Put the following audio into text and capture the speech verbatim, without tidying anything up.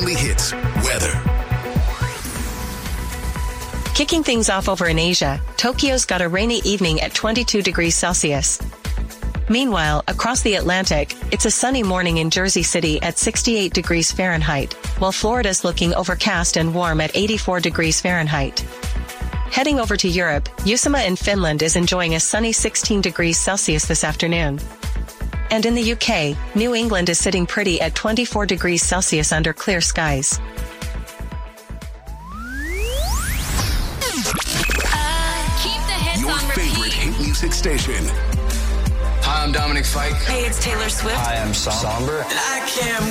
only hits, weather. Kicking things off over in Asia, Tokyo's got a rainy evening at twenty-two degrees Celsius. Meanwhile, across the Atlantic, it's a sunny morning in Jersey City at sixty-eight degrees Fahrenheit, while Florida's looking overcast and warm at eighty-four degrees Fahrenheit. Heading over to Europe, Uusimaa in Finland is enjoying a sunny sixteen degrees Celsius this afternoon. And in the U K, New England is sitting pretty at twenty-four degrees Celsius under clear skies. Your favorite hit music station. Hi, I'm Dominic Fike. Hey, it's Taylor Swift. Hi, I'm Som- Somber. I can't